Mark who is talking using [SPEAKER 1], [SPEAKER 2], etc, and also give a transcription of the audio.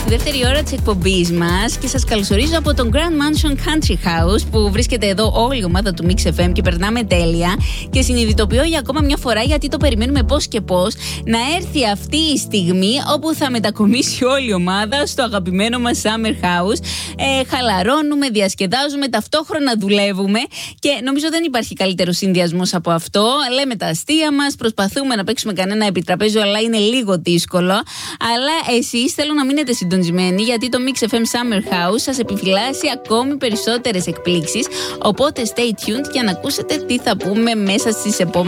[SPEAKER 1] στη δεύτερη ώρα της εκπομπής μας και σας καλωσορίζω από τον Grand Mansion Country House που βρίσκεται εδώ όλη η ομάδα του Mix FM και περνάμε τέλεια. Και συνειδητοποιώ για ακόμα μια φορά, γιατί το περιμένουμε πώς και πώς, να έρθει αυτή η στιγμή όπου θα μετακομίσει όλη η ομάδα στο αγαπημένο μας Summer House. Χαλαρώνουμε, διασκεδάζουμε, ταυτόχρονα δουλεύουμε και νομίζω δεν υπάρχει καλύτερο συνδυασμός από αυτό. Λέμε τα αστεία μας, προσπαθούμε να παίξουμε κανένα επιτραπέζιο, αλλά είναι λίγο δύσκολο. Αλλά εσείς θέλω να μείνετε συντονισμένοι, γιατί το Mix FM Summer House σας επιφυλάσσει ακόμη περισσότερες εκπλήξεις. Οπότε stay tuned για να ακούσετε τι θα πούμε μέσα στις επόμενες